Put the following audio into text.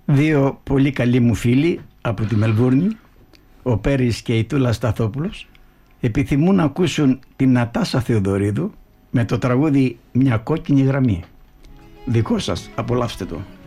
Δύο πολύ καλοί μου φίλοι από τη Μελβούρνη, ο Πέρης και η Τούλα Σταθόπουλος, επιθυμούν να ακούσουν την Νατάσα Θεοδωρίδου με το τραγούδι «Μια κόκκινη γραμμή». Δικό σας, απολαύστε το.